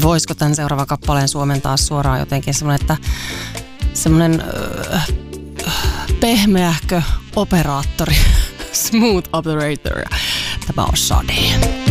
voisiko tämän seuraavan kappaleen suomentaa suoraan jotenkin semmoinen, että semmoinen pehmeähkö operaattori, smooth operator. Tämä on Sade.